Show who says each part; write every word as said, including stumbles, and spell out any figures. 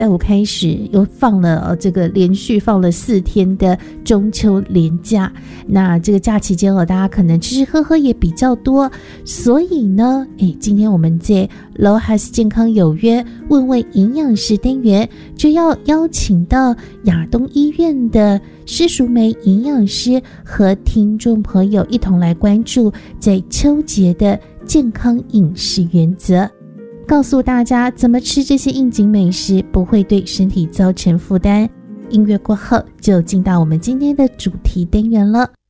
Speaker 1: 拜五开始又放了、呃、这个连续放了四天的中秋连假，那这个假期间哦，大家可能吃吃喝喝也比较多，所以呢，诶，今天我们在 Lohas 健康有约问问营养师单元，就要邀请到亚东医院的施淑梅营养师和听众朋友一同来关注在秋节的健康饮食原则，告诉大家怎么吃这些应景美食不会对身体造成负担。音乐过后就进到我们今天的主题单元了。